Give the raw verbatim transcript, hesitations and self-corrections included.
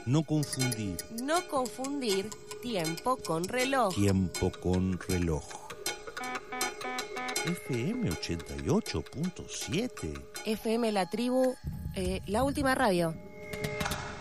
No confundir. No confundir tiempo con reloj. Tiempo con reloj. F M ochenta y ocho punto siete. F M La Tribu, eh, la última radio.